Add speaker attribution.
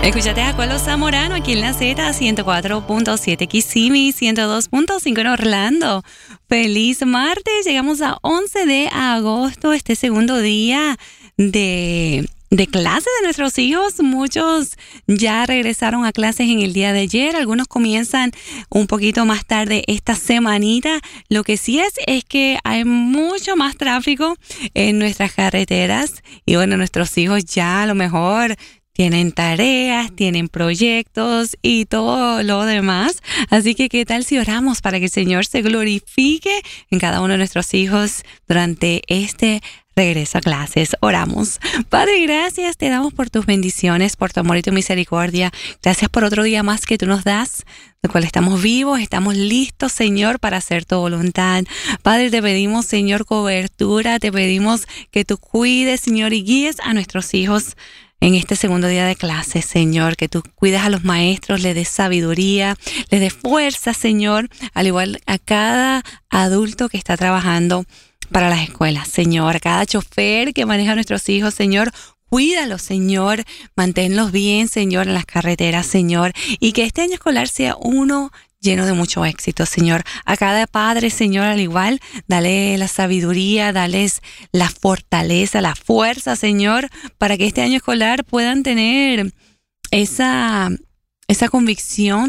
Speaker 1: Escúchate a Colo Zamorano aquí en la Z 104.7 Kissimmee, 102.5 en Orlando. Feliz martes, llegamos a 11 de agosto, este segundo día de clase de nuestros hijos. Muchos ya regresaron a clases en el día de ayer, algunos comienzan un poquito más tarde esta semanita. Lo que sí es que hay mucho más tráfico en nuestras carreteras y bueno, nuestros hijos ya a lo mejor tienen tareas, tienen proyectos y todo lo demás. Así que, ¿qué tal si oramos para que el Señor se glorifique en cada uno de nuestros hijos durante este regreso a clases? Oramos. Padre, gracias te damos por tus bendiciones, por tu amor y tu misericordia. Gracias por otro día más que tú nos das, del cual estamos vivos, estamos listos, Señor, para hacer tu voluntad. Padre, te pedimos, Señor, cobertura, te pedimos que tú cuides, Señor, y guíes a nuestros hijos en este segundo día de clase, Señor, que tú cuides a los maestros, les des sabiduría, les des fuerza, Señor, al igual a cada adulto que está trabajando para las escuelas, Señor, a cada chofer que maneja a nuestros hijos, Señor, cuídalos, Señor, manténlos bien, Señor, en las carreteras, Señor, y que este año escolar sea uno lleno de mucho éxito, Señor. A cada padre, Señor, al igual, dale la sabiduría, dales la fortaleza, la fuerza, Señor, para que este año escolar puedan tener esa convicción